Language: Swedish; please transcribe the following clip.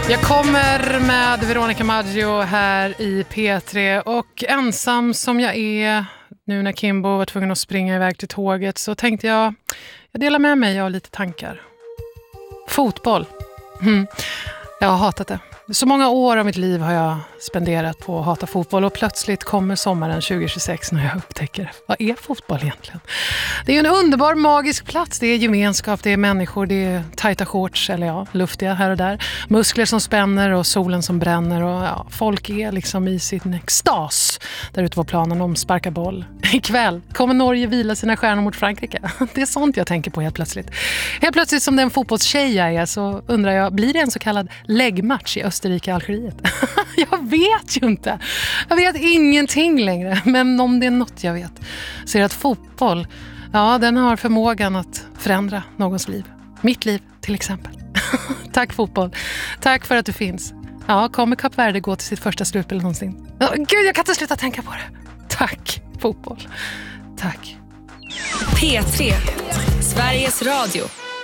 Jag kommer med Veronica Maggio här i P3 och ensam som jag är nu när Kimbo var tvungen att springa iväg till tåget så tänkte jag delar med mig av lite tankar. Fotboll. Jag har hatat det. Så många år av mitt liv har jag spenderat på att hata fotboll och plötsligt kommer sommaren 2026 när jag upptäcker vad är fotboll egentligen. Det är en underbar magisk plats, det är gemenskap, det är människor, det är tajta shorts eller ja, luftiga här och där. Muskler som spänner och solen som bränner och ja, folk är liksom i sin extas där ute på planen om sparka boll. Ikväll kommer Norge vila sina stjärnor mot Frankrike. Det är sånt jag tänker på helt plötsligt. Helt plötsligt som den fotbollstjej jag är så undrar jag, blir det en så kallad läggmatch i Österrike-Algeriet? Jag vet ju inte. Jag vet ingenting längre. Men om det är något jag vet så är det att fotboll, ja, den har förmågan att förändra någons liv. Mitt liv till exempel. Tack fotboll. Tack för att du finns. Ja, kommer Kap Verde gå till sitt första slutspel någonsin? Gud, jag kan inte sluta tänka på det. Tack fotboll. Tack. P3, Sveriges Radio.